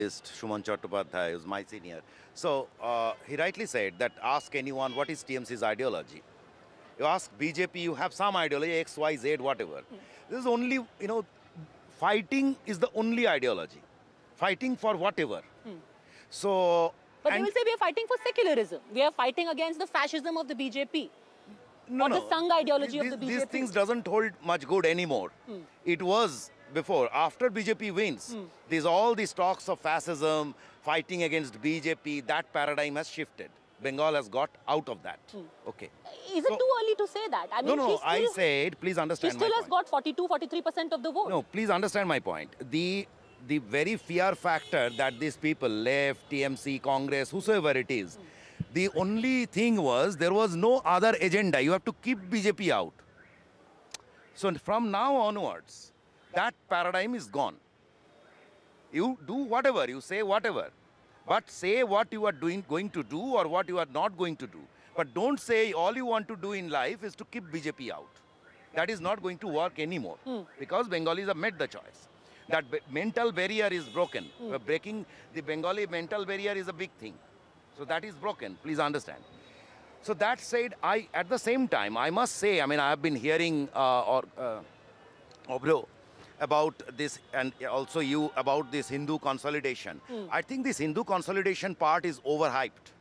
Shuman Chattopadhyay, who's my senior. So he rightly said that ask anyone what is TMC's ideology. You ask BJP, you have some ideology, X, Y, Z, whatever. This is only, fighting is the only ideology. Fighting for whatever. So... But they will say we are fighting for secularism. We are fighting against the fascism of the BJP. Or the Sangh ideology of the BJP. These things doesn't hold much good anymore. It was before. After BJP wins, there's all these talks of fascism, fighting against BJP, that paradigm has shifted. Bengal has got out of that. Okay. Is it too early to say that? I mean, I said, please understand my point. He still has got 42, 43% of the vote. No, please understand my point. The very fear factor that these people, left, TMC, Congress, whosoever it is, the only thing was there was no other agenda. You have to keep BJP out. So from now onwards, that paradigm is gone. You do whatever, you say whatever. But say what you are going to do or what you are not going to do. But don't say all you want to do in life is to keep BJP out. That is not going to work anymore. Because Bengalis have made the choice. That mental barrier is broken. Breaking the Bengali mental barrier is a big thing. So that is broken, please understand. So that said, at the same time, I must say, I mean, I have been hearing Obro about this, and also you about this Hindu consolidation. I think this Hindu consolidation part is overhyped.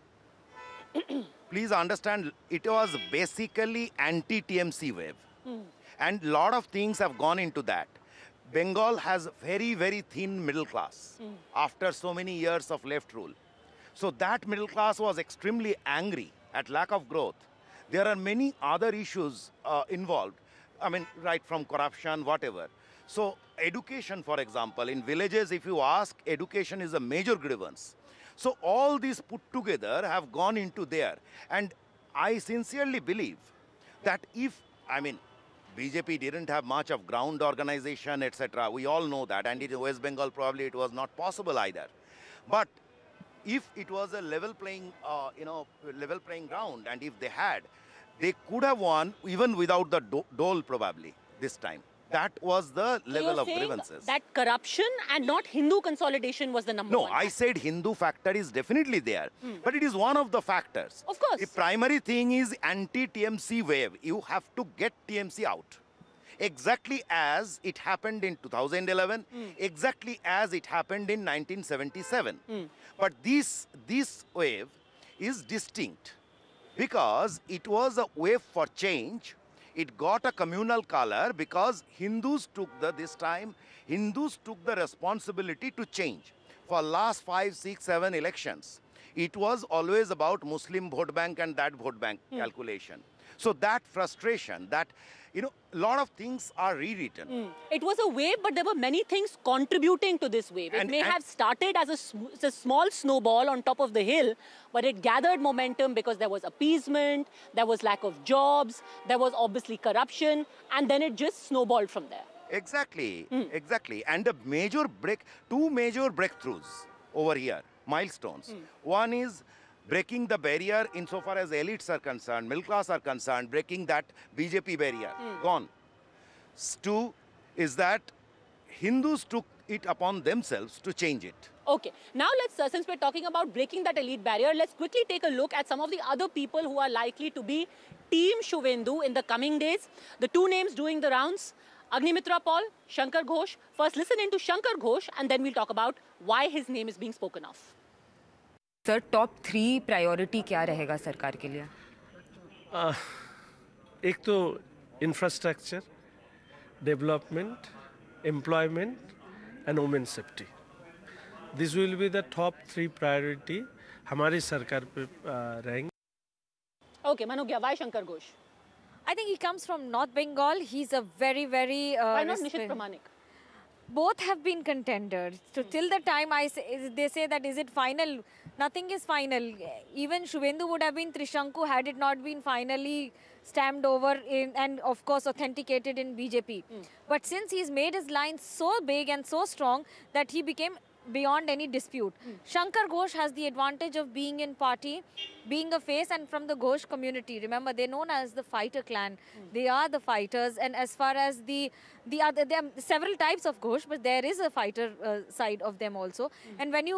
Please understand, it was basically anti-TMC wave. And a lot of things have gone into that. Bengal has very, very thin middle class after so many years of left rule. So that middle class was extremely angry at lack of growth. There are many other issues involved. I mean, right from corruption, whatever. So education, for example, in villages, if you ask, education is a major grievance. So all these put together have gone into there. And I sincerely believe that if, I mean, BJP didn't have much of ground organization, etc. We all know that. And in West Bengal, probably it was not possible either. But if it was a level playing, level playing ground, and if they could have won even without the dole probably this time. That was the level of grievances. That corruption and not Hindu consolidation was the number one. No, I said Hindu factor is definitely there. But it is one of the factors. Of course. The primary thing is anti-TMC wave. You have to get TMC out. Exactly as it happened in 2011, exactly as it happened in 1977. But this wave is distinct because it was a wave for change. It got a communal color because Hindus took the responsibility to change. For last 5, 6, 7 elections, it was always about Muslim vote bank and that vote bank calculation. So that frustration, that, a lot of things are rewritten. It was a wave, but there were many things contributing to this wave. It may have started as a small snowball on top of the hill, but it gathered momentum because there was appeasement, there was lack of jobs, there was obviously corruption, and then it just snowballed from there. Exactly, exactly. And two major breakthroughs over here, milestones. One is breaking the barrier insofar as elites are concerned, middle class are concerned, breaking that BJP barrier, gone. Two is that Hindus took it upon themselves to change it. Okay, now let's, since we're talking about breaking that elite barrier, let's quickly take a look at some of the other people who are likely to be Team Shubhendu in the coming days. The two names doing the rounds, Agnimitra Paul, Shankar Ghosh. First, listen into Shankar Ghosh, and then we'll talk about why his name is being spoken of. Sir top 3 priority क्या रहेगा सरकार के लिए? एक तो infrastructure, development, employment and women safety. This will be the top 3 priority हमारी सरकार पे रहेंगे. Okay, Manogya, why Shankar Ghosh? I think he comes from North Bengal. He's a very, very... why not Nishit Pramanik? Both have been contenders. So till the time they say that is it final, nothing is final. Even Shubhendu would have been Trishanku had it not been finally stamped over and of course authenticated in BJP. But since he's made his line so big and so strong that he became beyond any dispute. Shankar Ghosh has the advantage of being in party, being a face, and from the Ghosh community. Remember, they're known as the fighter clan. They are the fighters, and as far as the other, there are several types of Ghosh, but there is a fighter side of them also. And when you